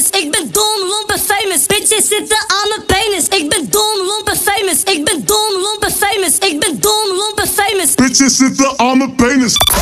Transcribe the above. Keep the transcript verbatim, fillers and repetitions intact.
famous. Ik ben dom, lomp en famous. Bitches zitten aan mijn penis. Ik ben dom, lomp en famous. Ik ben dom, lomp en famous. Ik ben dom, lomp en famous. Bitches zitten aan mijn penis.